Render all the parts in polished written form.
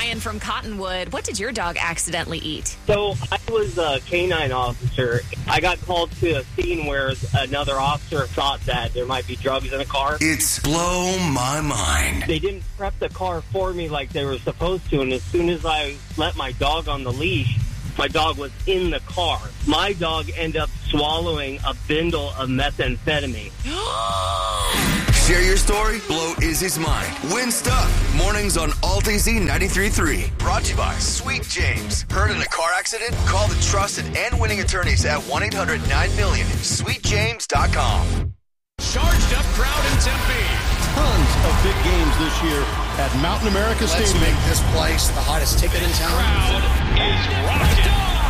Ryan from Cottonwood. What did your dog accidentally eat? So I was a canine officer. I got called to a scene where another officer thought that there might be drugs in a car. It's Blow My Mind. They didn't prep the car for me like they were supposed to, and as soon as I let my dog on the leash, my dog was in the car. My dog ended up swallowing a bindle of methamphetamine. Share your story, blow Izzy's mind. Win stuff. Mornings on Alt AZ 93.3. Brought to you by Sweet James. Hurt in a car accident? Call the trusted and winning attorneys at 1-800-9-MILLION. SweetJames.com. Charged up crowd in Tempe. Tons of big games this year at Mountain America Stadium. Let's make this place the hottest ticket in town. Crowd is rocking.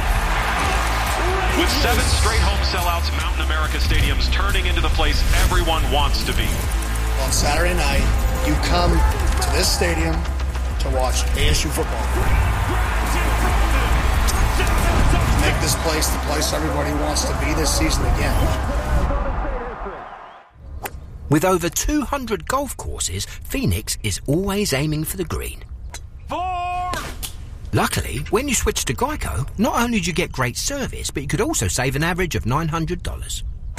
With 7 straight home sellouts, Mountain America Stadium's turning into the place everyone wants to be. On Saturday night, you come to this stadium to watch ASU football. Make this place the place everybody wants to be this season again. With over 200 golf courses, Phoenix is always aiming for the green. 4! Luckily, when you switch to Geico, not only do you get great service, but you could also save an average of $900.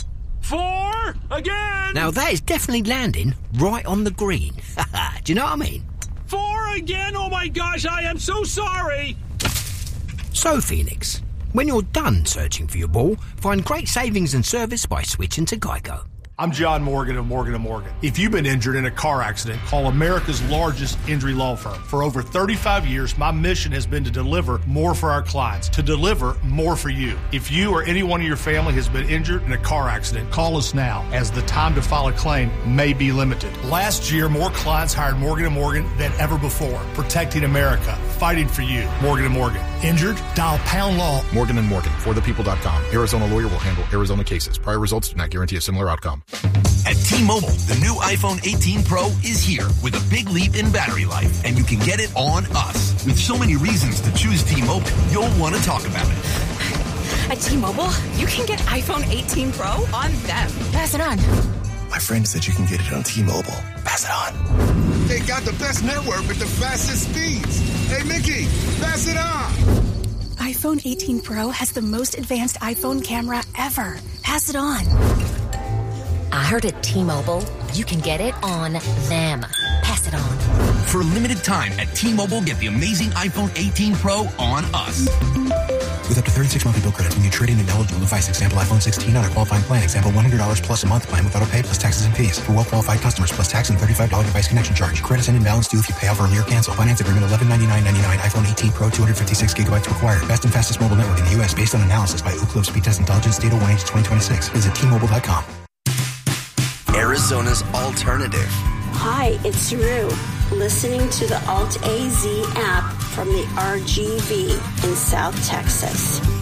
4! Again! Now that is definitely landing right on the green. Do you know what I mean? 4 again? Oh my gosh, I am so sorry! So, Phoenix, when you're done searching for your ball, find great savings and service by switching to Geico. I'm John Morgan of Morgan & Morgan. If you've been injured in a car accident, call America's largest injury law firm. For over 35 years, my mission has been to deliver more for our clients, to deliver more for you. If you or anyone in your family has been injured in a car accident, call us now, as the time to file a claim may be limited. Last year, more clients hired Morgan & Morgan than ever before, protecting America, fighting for you. Morgan & Morgan. Injured? Dial pound law. Morgan & Morgan, forthepeople.com. Arizona lawyer will handle Arizona cases. Prior results do not guarantee a similar outcome. At T-Mobile, the new iPhone 18 Pro is here with a big leap in battery life, and you can get it on us. With so many reasons to choose T-Mobile, you'll want to talk about it. At T-Mobile, you can get iPhone 18 Pro on them. Pass it on. My friend said you can get it on T-Mobile. Pass it on. They got the best network with the fastest speeds. Hey, Mickey, pass it on. iPhone 18 Pro has the most advanced iPhone camera ever. Pass it on. I heard at T-Mobile, you can get it on them. Pass it on. For a limited time at T-Mobile, get the amazing iPhone 18 Pro on us. With up to 36 monthly bill credits when you trade in an eligible device. Example, iPhone 16 on a qualifying plan. Example, $100 plus a month plan with auto pay plus taxes and fees. For well-qualified customers, plus tax and $35 device connection charge. Credits end and balance due if you pay off early or cancel. Finance agreement $1199.99. iPhone 18 Pro, 256 gigabytes required. Best and fastest mobile network in the U.S. based on analysis by Ookla Speed Test Intelligence. Data 1H2026. Visit T-Mobile.com. Arizona's alternative. Hi, it's Rue, listening to the Alt AZ app from the RGV in South Texas.